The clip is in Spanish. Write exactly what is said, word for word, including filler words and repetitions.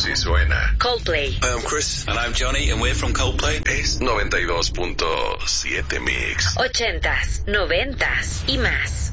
Así suena Coldplay. Hi, I'm Chris. And I'm Johnny, and we're from Coldplay. Es noventa y dos punto siete Mix. Ochentas, noventas y más.